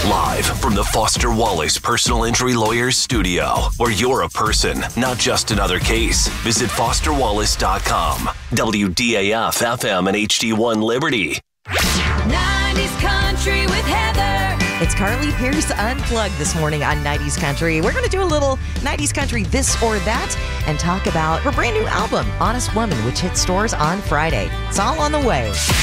Live from the Foster Wallace Personal Injury Lawyers studio, where you're a person, not just another case. Visit fosterwallace.com. WDAF FM and HD1 Liberty. 90s Country with Heather. It's Carly Pierce Unplugged this morning on 90s Country. We're going to do a little 90s Country this or that and talk about her brand new album, Honest Woman, which hits stores on Friday. It's all on the way.